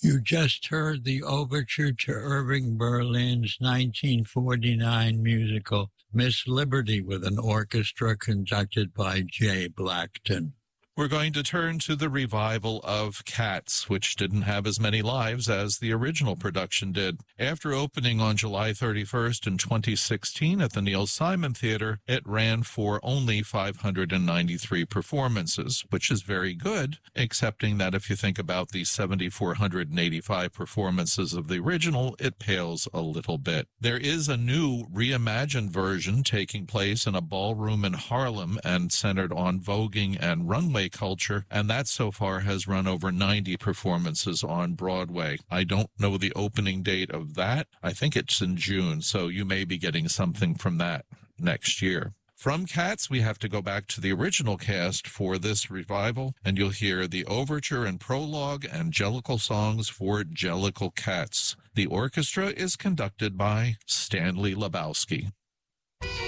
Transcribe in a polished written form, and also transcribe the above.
You just heard the overture to Irving Berlin's 1949 musical Miss Liberty with an orchestra conducted by Jay Blackton. We're going to turn to the revival of Cats, which didn't have as many lives as the original production did. After opening on July 31st in 2016 at the Neil Simon Theater, it ran for only 593 performances, which is very good, excepting that if you think about the 7,485 performances of the original, it pales a little bit. There is a new reimagined version taking place in a ballroom in Harlem and centered on voguing and runway culture, and that so far has run over 90 performances on Broadway. I don't know the opening date of that. I think it's in June, so you may be getting something from that next year. From Cats, we have to go back to the original cast for this revival, and you'll hear the overture and prologue and Jellicle songs for Jellicle Cats. The orchestra is conducted by Stanley Lebowski.